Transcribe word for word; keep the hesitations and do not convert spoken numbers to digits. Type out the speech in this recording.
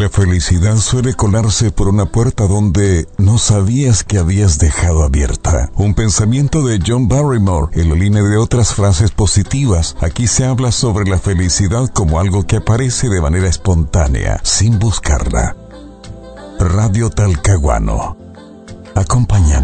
la felicidad suele colarse por una puerta donde no sabías que habías dejado abierta. Un pensamiento de John Barrymore en la línea de otras frases positivas. Aquí se habla sobre la felicidad como algo que aparece de manera espontánea, sin buscarla. Radio Talcahuano, acompañando.